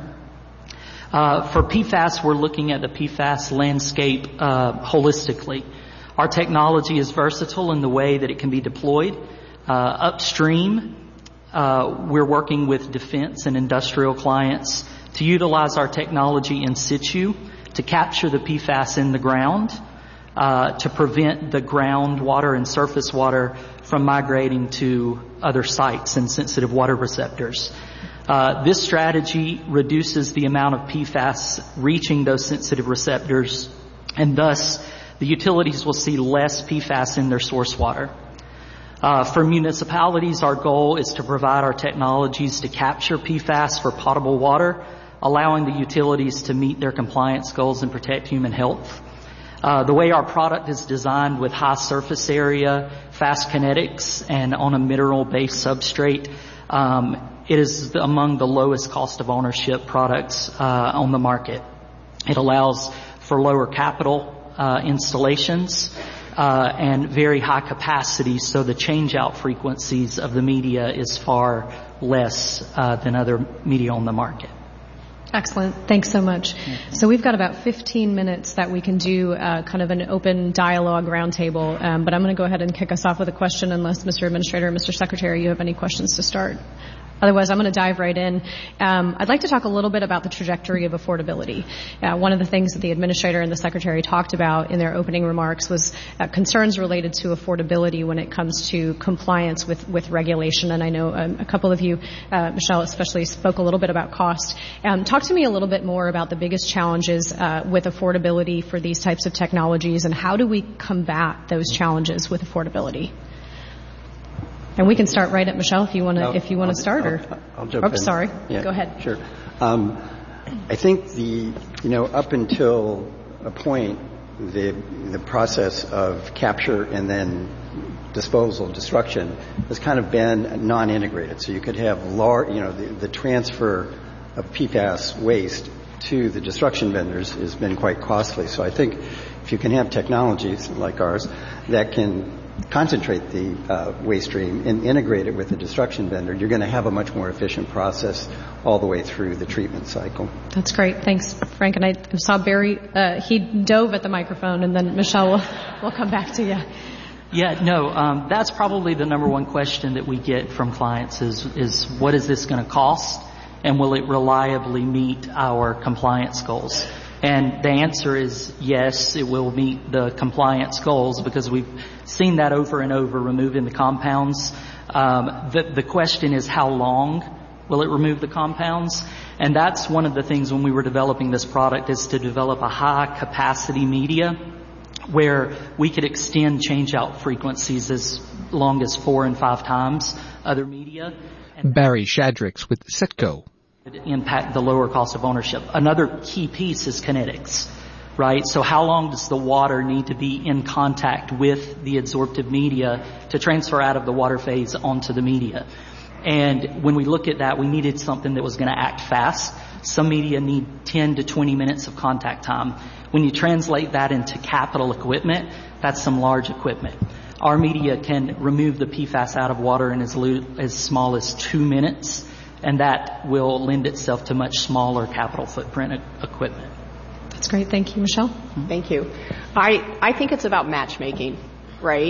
Uh, for P FAS, we're looking at the P FAS landscape uh, holistically. Our technology is versatile in the way that it can be deployed. Uh, upstream, uh, we're working with defense and industrial clients to utilize our technology in situ to capture the P FAS in the ground, uh, to prevent the groundwater and surface water from migrating to other sites and sensitive water receptors. Uh, this strategy reduces the amount of P FAS reaching those sensitive receptors, and thus the utilities will see less P FAS in their source water. Uh, for municipalities, our goal is to provide our technologies to capture P FAS for potable water, allowing the utilities to meet their compliance goals and protect human health. Uh, the way our product is designed with high surface area, fast kinetics, and on a mineral-based substrate, um, it is among the lowest cost of ownership products uh, on the market. It allows for lower capital uh, installations uh, and very high capacity, so the change-out frequencies of the media is far less uh, than other media on the market. Excellent. Thanks so much. So we've got about fifteen minutes that we can do uh, kind of an open dialogue roundtable, um, but I'm going to go ahead and kick us off with a question unless Mister Administrator or Mister Secretary, you have any questions to start. Otherwise, I'm going to dive right in. Um, I'd like to talk a little bit about the trajectory of affordability. Uh, one of the things that the Administrator and the Secretary talked about in their opening remarks was uh, concerns related to affordability when it comes to compliance with, with regulation. And I know um, a couple of you, uh, Michelle especially, spoke a little bit about cost. Um, talk to me a little bit more about the biggest challenges uh, with affordability for these types of technologies, and how do we combat those challenges with affordability? And we can start right at Michelle if you want to. If you want to start, or I'll, I'll jump oh, in. Sorry, yeah, go ahead. Sure. Um, I think the you know up until a point, the the process of capture and then disposal, destruction, has kind of been non-integrated. So you could have large, you know, the, the transfer of P FAS waste to the destruction vendors has been quite costly. So I think if you can have technologies like ours that can concentrate the uh, waste stream and integrate it with the destruction vendor, you're going to have a much more efficient process all the way through the treatment cycle. That's great. Thanks, Frank. And I saw Barry, uh, he dove at the microphone, and then Michelle will we'll come back to you. Yeah, no, um, that's probably the number one question that we get from clients is, is what is this going to cost, and will it reliably meet our compliance goals? And the answer is yes, it will meet the compliance goals because we've seen that over and over, removing the compounds. Um, the, the question is how long will it remove the compounds? And that's one of the things when we were developing this product, is to develop a high capacity media where we could extend change out frequencies as long as four and five times other media. And Barry Shadricks with Setco. Impact the lower cost of ownership. Another key piece is kinetics, right? So how long does the water need to be in contact with the adsorptive media to transfer out of the water phase onto the media? And when we look at that, we needed something that was going to act fast. Some media need ten to twenty minutes of contact time. When you translate that into capital equipment, that's some large equipment. Our media can remove the P FAS out of water in as, lo- as small as two minutes. And that will lend itself to much smaller capital footprint equipment. That's great. Thank you, Michelle. Thank you. I, I think it's about matchmaking, right?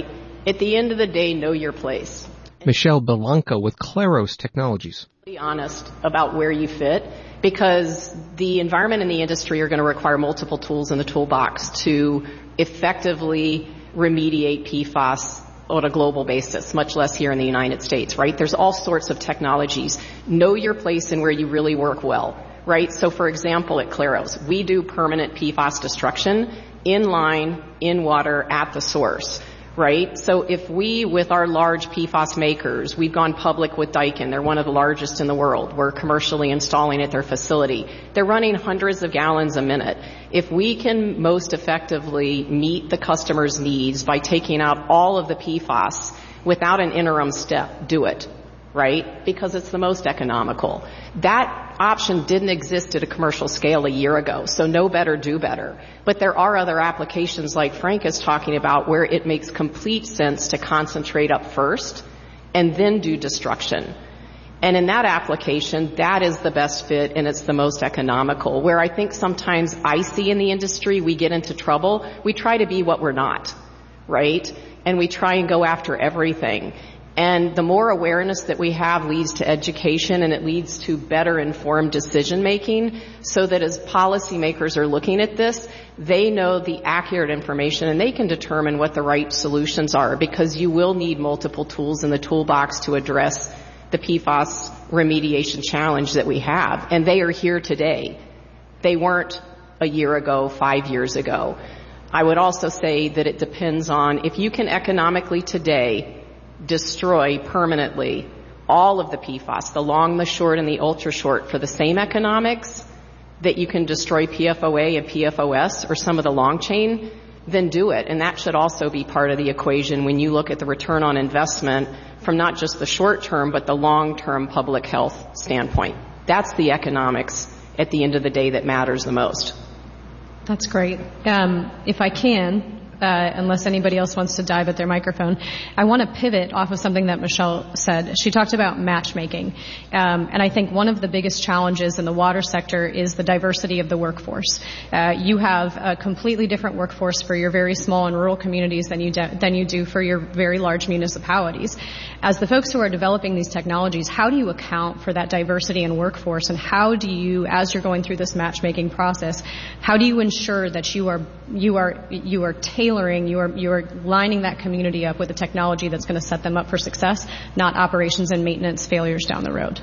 At the end of the day, know your place. Michelle Belanca with Claros Technologies. Be honest about where you fit, because the environment and the industry are going to require multiple tools in the toolbox to effectively remediate P FAS on a global basis, much less here in the United States, right? There's all sorts of technologies. Know your place and where you really work well, right? So for example, at Claros, we do permanent P FAS destruction in line, in water, at the source, right? So if we, with our large P FAS makers, we've gone public with Daikin. They're one of the largest in the world. We're commercially installing at their facility. They're running hundreds of gallons a minute. If we can most effectively meet the customer's needs by taking out all of the P FAS without an interim step, do it, right? Because it's the most economical. That option didn't exist at a commercial scale a year ago, so know better, do better. But there are other applications like Frank is talking about where it makes complete sense to concentrate up first and then do destruction. And in that application, that is the best fit and it's the most economical. Where I think sometimes I see in the industry we get into trouble, we try to be what we're not, right? And we try and go after everything. And the more awareness that we have leads to education and it leads to better informed decision making so that as policymakers are looking at this, they know the accurate information and they can determine what the right solutions are, because you will need multiple tools in the toolbox to address the P FAS remediation challenge that we have. And they are here today. They weren't a year ago, five years ago. I would also say that it depends on if you can economically today destroy permanently all of the P FAS, the long, the short, and the ultra short for the same economics that you can destroy P F O A and P F O S or some of the long chain, then do it. And that should also be part of the equation when you look at the return on investment from not just the short term, but the long term public health standpoint. That's the economics at the end of the day that matters the most. That's great. Um, if I can, Uh, unless anybody else wants to dive at their microphone, I want to pivot off of something that Michelle said. She talked about matchmaking. Um, and I think one of the biggest challenges in the water sector is the diversity of the workforce. Uh, you have a completely different workforce for your very small and rural communities than you, de- than you do for your very large municipalities. As the folks who are developing these technologies, how do you account for that diversity in workforce, and how do you, as you're going through this matchmaking process, how do you ensure that you are you are you are tailoring, you are you are lining that community up with a technology that's going to set them up for success, not operations and maintenance failures down the road?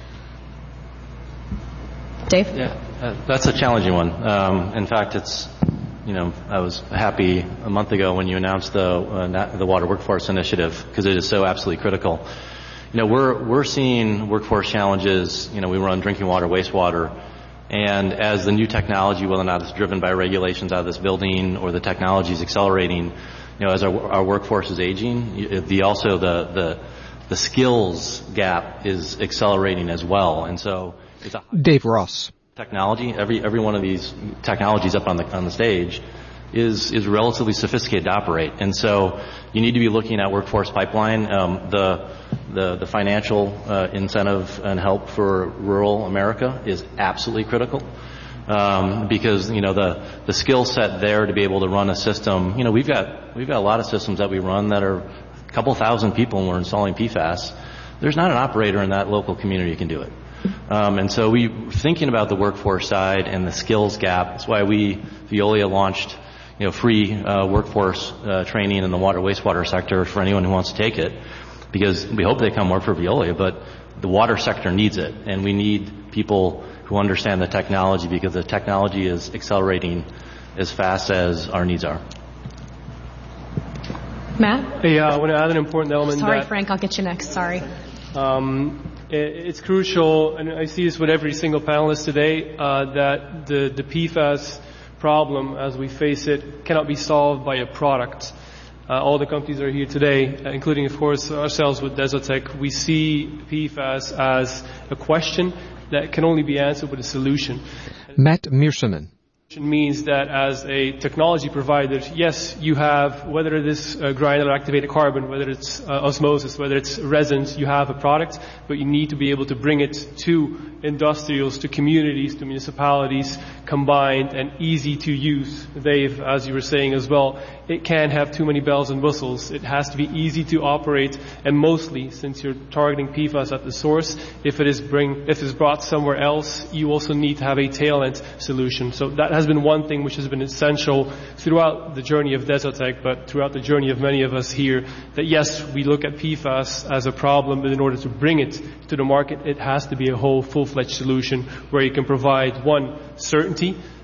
Dave? Yeah, uh, that's a challenging one. Um, in fact, it's you know I was happy a month ago when you announced the uh, the Water Workforce Initiative, because it is so absolutely critical. You know, we're we're seeing workforce challenges. You know, we run drinking water, wastewater. And as the new technology, whether or not it's driven by regulations out of this building or the technology is accelerating, you know, as our, our workforce is aging, the also the, the the skills gap is accelerating as well. And so it's a Dave Ross. Technology. Every every one of these technologies up on the on the stage is is relatively sophisticated to operate. And so you need to be looking at workforce pipeline. Um, the The, the financial uh, incentive and help for rural America is absolutely critical, um, because you know the the skill set there to be able to run a system. You know we've got we've got a lot of systems that we run that are a couple thousand people and we're installing P FAS. There's not an operator in that local community who can do it, um, and so we thinking about the workforce side and the skills gap. That's why we Veolia launched you know free uh, workforce uh, training in the water wastewater sector for anyone who wants to take it. Because we hope they come work for Veolia, but the water sector needs it, and we need people who understand the technology, because the technology is accelerating as fast as our needs are. Matt? Yeah, I want to add an important element. Sorry, that, Frank, I'll get you next. Sorry. Um, it, it's crucial, and I see this with every single panelist today, uh, that the, the P FAS problem, as we face it, cannot be solved by a product. Uh, all the companies that are here today, uh, including, of course, ourselves with Desotec, we see P FAS as a question that can only be answered with a solution. Matt Mearsaman. means that as a technology provider, yes, you have, whether it is uh, granular activated carbon, whether it's uh, osmosis, whether it's resins, you have a product, but you need to be able to bring it to industrials, to communities, to municipalities, combined and easy to use. Dave, as you were saying as well, it can't have too many bells and whistles. It has to be easy to operate, and mostly, since you're targeting P FAS at the source, if it is bring, if it's brought somewhere else, you also need to have a tail end solution. So that has been one thing which has been essential throughout the journey of Desotec, but throughout the journey of many of us here, that yes, we look at P FAS as a problem, but in order to bring it to the market, it has to be a whole full-fledged solution where you can provide, one, certainty,